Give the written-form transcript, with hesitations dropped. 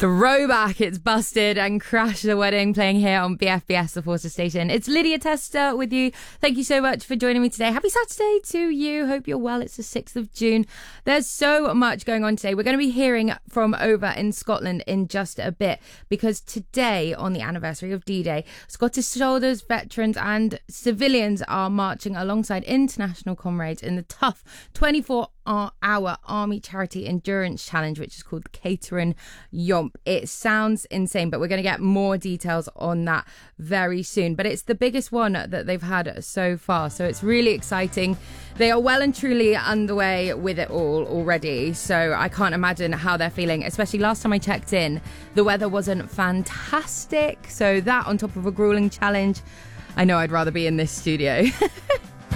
Throwback, it's Busted and Crash the Wedding playing here on BFBS, the Forces Station. It's Lydia Tester with you. Thank you so much for joining me today. Happy Saturday to you. Hope you're well. It's the 6th of June. There's so much going on today. We're going to be hearing from over in Scotland in just a bit, because today, on the anniversary of D-Day, Scottish soldiers, veterans and civilians are marching alongside international comrades in the tough 24-hour Army Charity Endurance Challenge, which is called the Caterin Yomp. It sounds insane, but we're going to get more details on that very soon. But it's the biggest one that they've had so far, so it's really exciting. They are well and truly underway with it all already, so I can't imagine how they're feeling, especially last time I checked in, the weather wasn't fantastic, so that on top of a grueling challenge, I know I'd rather be in this studio.